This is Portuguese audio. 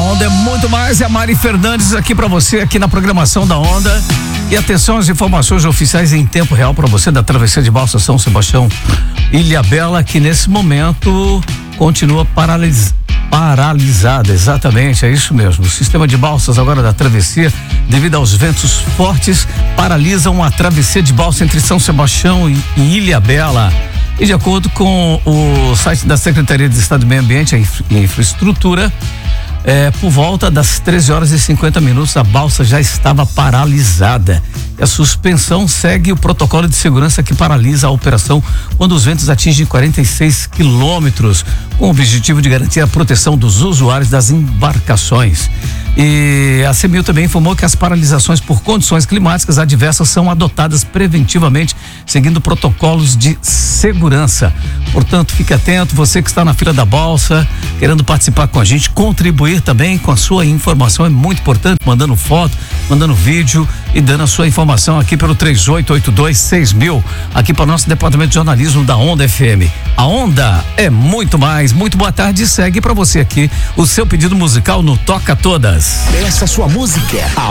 Onda é muito mais. É a Mari Fernandes aqui pra você, aqui na programação da Onda. E atenção às informações oficiais em tempo real pra você da travessia de Balsa São Sebastião Ilhabela, que nesse momento continua paralisada, exatamente, é isso mesmo. O sistema de balsas agora da travessia, devido aos ventos fortes, paralisam a travessia de balsa entre São Sebastião e Ilhabela. E de acordo com o site da Secretaria de Estado do Meio Ambiente e Infraestrutura, por volta das 13h50 a balsa já estava paralisada. E a suspensão segue o protocolo de segurança que paralisa a operação quando os ventos atingem 46 quilômetros, com o objetivo de garantir a proteção dos usuários das embarcações. E a CEMIL também informou que as paralisações por condições climáticas adversas são adotadas preventivamente, seguindo protocolos de segurança. Portanto, fique atento, você que está na fila da balsa, querendo participar com a gente, contribuir também com a sua informação, é muito importante, mandando foto, mandando vídeo e dando a sua informação aqui pelo 38826000, aqui para o nosso departamento de jornalismo da Onda FM. A Onda é muito mais. Muito boa tarde e segue para você aqui o seu pedido musical no Toca Todas. Peça sua música. A